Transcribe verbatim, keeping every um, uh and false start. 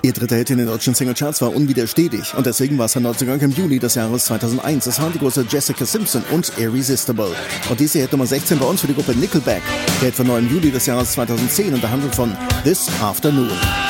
Ihr dritter Hit in den deutschen Singlecharts war Unwiderstehlich und deswegen war es ein Neuzugang im Juli des Jahres zweitausendeins. Es waren die große Jessica Simpson und Irresistible. Und diese Hit Nummer sechzehn bei uns für die Gruppe Nickelback. Der Hit von neuem Juli des Jahres zweitausendzehn und der handelt von This Afternoon.